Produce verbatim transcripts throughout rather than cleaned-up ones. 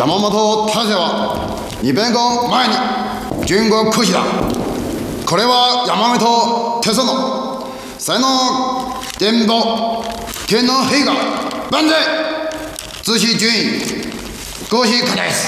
山本大勢はに米軍前に軍国屈指だ。これは山本鉄の才能伝播天皇陛下万歳。自系军医恭喜可です。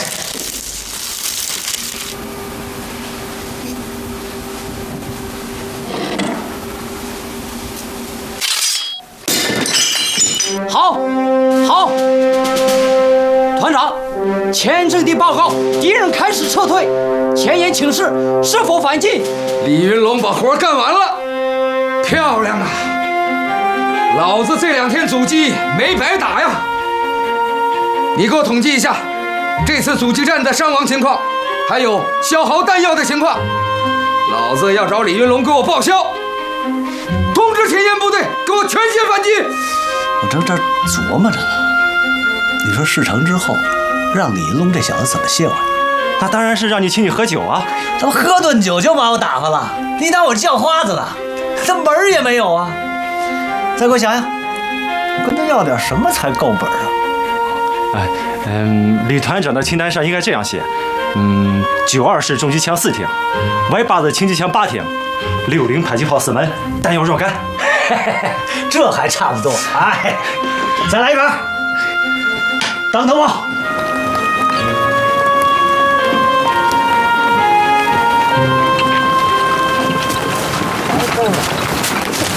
好，好，团长，前阵地报告，敌人开始撤退，前沿请示，是否反进？ 李云龙把活干完了，漂亮啊！老子这两天阻击没白打呀！你给我统计一下，这次阻击战的伤亡情况，还有消耗弹药的情况。老子要找李云龙给我报销。通知前沿部队，给我全线反击！ 我正这琢磨着呢，你说事成之后，让李云龙这小子怎么谢我呀？ 那当然是让你请你喝酒啊！ 他妈喝顿酒就把我打发了，你当我叫花子了？他门儿也没有啊！再给我想想，我跟他要点什么才够本啊？ 哎，嗯，李团长的清单上应该这样写：嗯，九二式重机枪四挺 ，Y 八的轻机枪八挺，六零迫击炮四门，弹药若干。 这还差不多。哎，再来一盘，当头炮。